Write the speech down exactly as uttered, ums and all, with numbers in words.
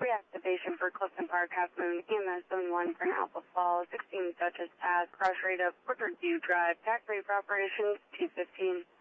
reactivation for Clifton Park, Half Moon, E M S seven one for Alpha Falls, sixteen Duchess Pass, cross rate of Orchard View Drive, tax rate for operations two fifteen.